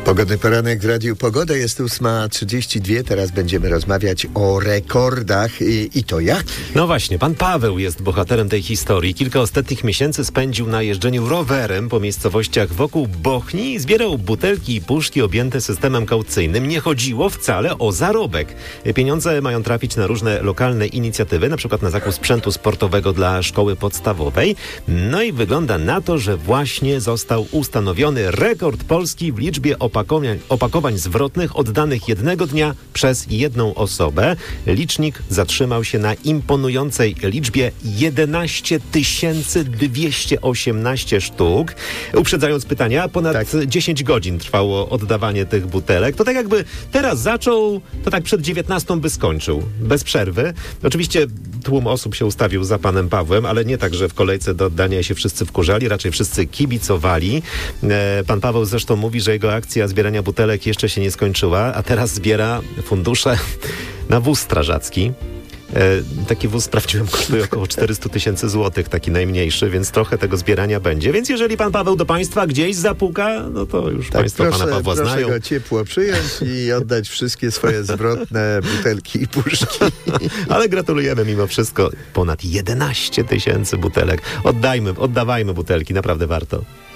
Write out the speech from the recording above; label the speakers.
Speaker 1: Pogodny poranek w Radiu Pogoda, jest 8:32, teraz będziemy rozmawiać o rekordach i to jak?
Speaker 2: No właśnie, pan Paweł jest bohaterem tej historii. Kilka ostatnich miesięcy spędził na jeżdżeniu rowerem po miejscowościach wokół Bochni i zbierał butelki i puszki objęte systemem kaucyjnym. Nie chodziło wcale o zarobek. Pieniądze mają trafić na różne lokalne inicjatywy, na przykład na zakup sprzętu sportowego dla szkoły podstawowej. No i wygląda na to, że właśnie został ustanowiony rekord Polski w liczbie opakowań zwrotnych oddanych jednego dnia przez jedną osobę. Licznik zatrzymał się na imponującej liczbie 11 218 sztuk. Uprzedzając pytania, ponad 10 godzin trwało oddawanie tych butelek. To tak jakby teraz zaczął, to tak przed 19 by skończył. Bez przerwy. Oczywiście tłum osób się ustawił za panem Pawłem, ale nie tak, że w kolejce do oddania się wszyscy wkurzali, raczej wszyscy kibicowali. Pan Paweł zresztą mówi, że jego akcja zbierania butelek jeszcze się nie skończyła, a teraz zbiera fundusze na wóz strażacki. Taki wóz, sprawdziłem, kosztuje około 400 000 złotych, taki najmniejszy, więc trochę tego zbierania będzie. Więc jeżeli pan Paweł do państwa gdzieś zapuka, no to już państwo pana Pawła znają.
Speaker 1: Proszę go ciepło przyjąć i oddać wszystkie swoje zwrotne butelki i puszki.
Speaker 2: Ale gratulujemy mimo wszystko. Ponad 11 000 butelek. Oddawajmy butelki, naprawdę warto.